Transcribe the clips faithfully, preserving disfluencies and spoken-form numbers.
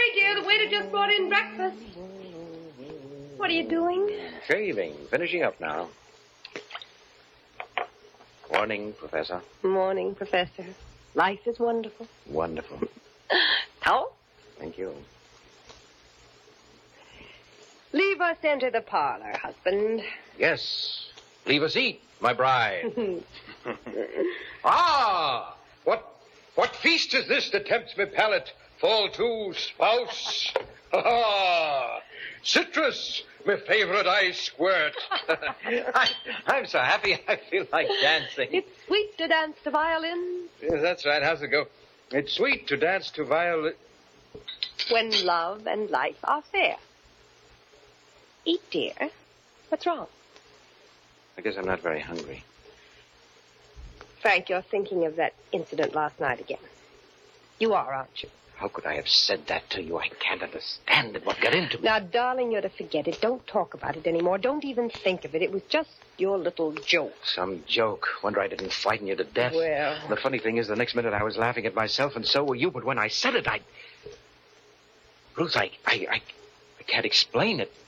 Mary, dear, the waiter just brought in breakfast. What are you doing? Shaving. Finishing up now. Morning, Professor. Morning, Professor. Life is wonderful. Wonderful. How? Thank you. Leave us enter the parlor, husband. Yes. Leave us eat, my bride. Ah! What what feast is this that tempts me palate? Fall to, spouse. Ah! Citrus, my favorite ice squirt. I, I'm so happy I feel like dancing. It's sweet to dance to violin. Yes, that's right. How's it go? It's sweet to dance to violin. When love and life are fair. Eat, dear. What's wrong? I guess I'm not very hungry. Frank, you're thinking of that incident last night again. You are, aren't you? How could I have said that to you? I can't understand it. What got into me? Now, darling, you're to forget it. Don't talk about it anymore. Don't even think of it. It was just your little joke. Some joke. Wonder I didn't frighten you to death. Well... The funny thing is, the next minute I was laughing at myself, and so were you. But when I said it, I... Ruth, I... I, I, I can't explain it.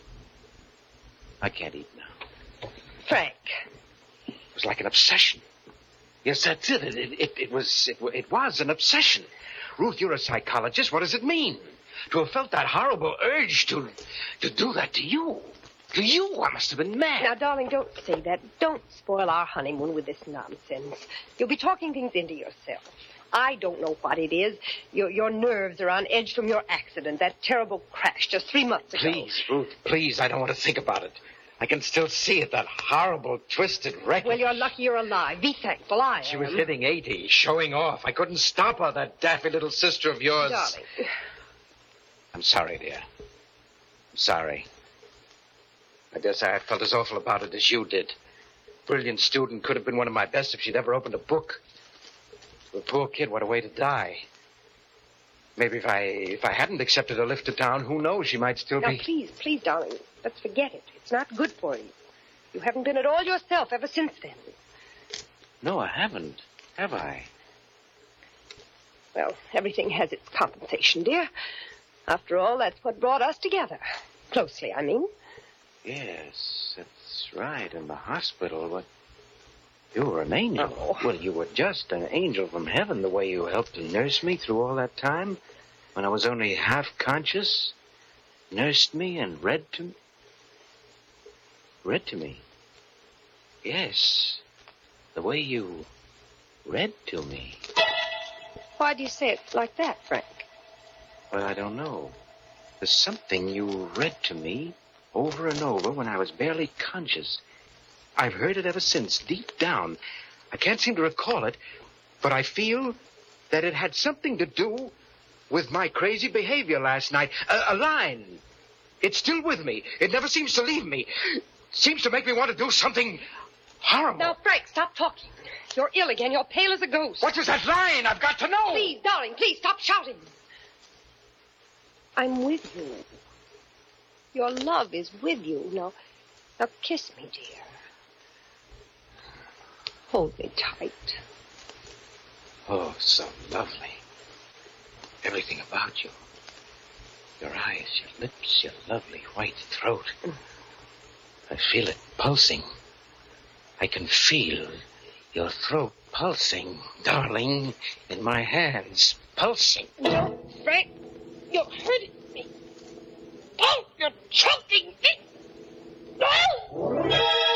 I can't eat now. Frank. It was like an obsession. Yes, that's it. It, it, it, it was... It, it was an obsession. Ruth, you're a psychologist. What does it mean? To have felt that horrible urge to to do that to you. To you, I must have been mad. Now, darling, don't say that. Don't spoil our honeymoon with this nonsense. You'll be talking things into yourself. I don't know what it is. Your your nerves are on edge from your accident, that terrible crash just three months ago. Please, Ruth, please, I don't want to think about it. I can still see it, that horrible, twisted wreck. Well, you're lucky you're alive. Be thankful I am. She was hitting eighty, showing off. I couldn't stop her, that daffy little sister of yours. Darling. I'm sorry, dear. I'm sorry. I guess I felt as awful about it as you did. Brilliant student, could have been one of my best if she'd ever opened a book. The poor kid, what a way to die. Maybe if I if I hadn't accepted a lift to town, who knows, she might still now, be... Now, please, please, darling, let's forget it. It's not good for you. You haven't been at all yourself ever since then. No, I haven't. Have I? Well, everything has its compensation, dear. After all, that's what brought us together. Closely, I mean. Yes, that's right. In the hospital, what... You were an angel. Oh. Well, you were just an angel from heaven, the way you helped to nurse me through all that time. When I was only half conscious. Nursed me and read to me. Read to me. Yes. The way you read to me. Why do you say it like that, Frank? Well, I don't know. There's something you read to me over and over when I was barely conscious. I've heard it ever since, deep down. I can't seem to recall it, but I feel that it had something to do with my crazy behavior last night. A, a line. It's still with me. It never seems to leave me. It seems to make me want to do something horrible. Now, Frank, stop talking. You're ill again. You're pale as a ghost. What is that line? I've got to know. Please, darling, please stop shouting. I'm with you. Your love is with you. Now, now kiss me, dear. Hold me tight. Oh, so lovely. Everything about you. Your eyes, your lips, your lovely white throat. I feel it pulsing. I can feel your throat pulsing, darling, in my hands, pulsing. No, Frank, you're hurting me. Oh, you're choking me. No!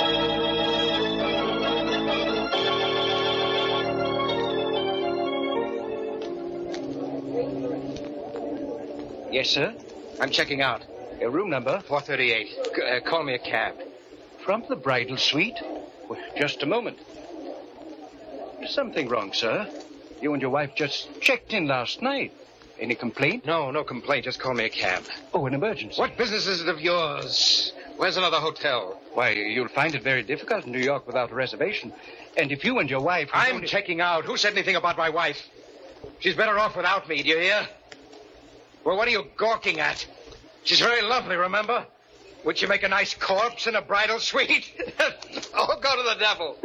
Yes, sir. I'm checking out. Uh, room number four thirty-eight. C- uh, call me a cab. From the bridal suite? Well, just a moment. There's something wrong, sir. You and your wife just checked in last night. Any complaint? No, no complaint. Just call me a cab. Oh, an emergency. What business is it of yours? Where's another hotel? Why, you'll find it very difficult in New York without a reservation. And if you and your wife... I'm only... checking out. Who said anything about my wife? She's better off without me, do you hear? Well, what are you gawking at? She's very lovely, remember? Would she make a nice corpse in a bridal suite? Oh, go to the devil.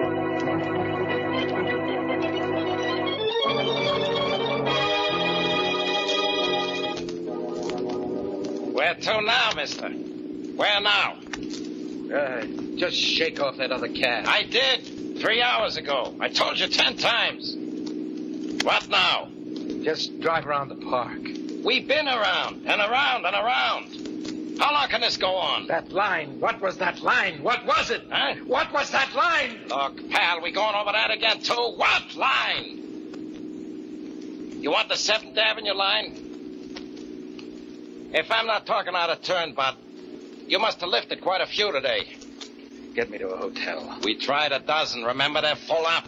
Where to now, mister? Where now? Uh, just shake off that other cab. I did. Three hours ago. I told you ten times. What now? Just drive around the park. We've been around and around and around. How long can this go on? That line. What was that line? What was it? Huh? What was that line? Look, pal, we going over that again, too? What line? You want the seventh Avenue line? If I'm not talking out of turn, Bud, you must have lifted quite a few today. Get me to a hotel. We tried a dozen. Remember, they're full up.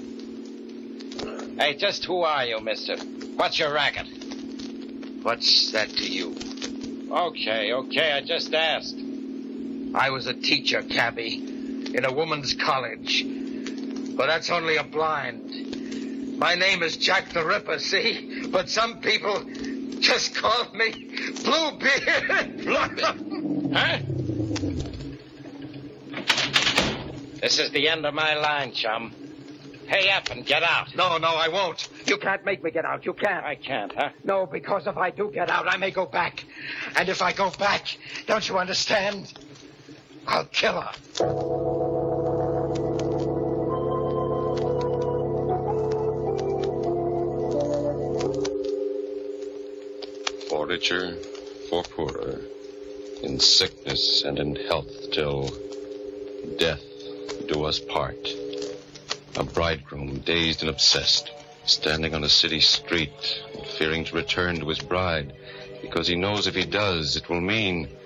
Hey, just who are you, mister? What's your racket? What's that to you? Okay, okay, I just asked. I was a teacher, cabby, in a woman's college. But that's only a blind. My name is Jack the Ripper, see? But some people just call me Bluebeard. Bluebeard? Huh? This is the end of my line, chum. Pay up and get out. No, no, I won't. You can't make me get out. You can't. I can't, huh? No, because if I do get out, I may go back. And if I go back, don't you understand? I'll kill her. For richer, for poorer, in sickness and in health, till death do us part. A bridegroom, dazed and obsessed, standing on a city street, fearing to return to his bride, because he knows if he does, it will mean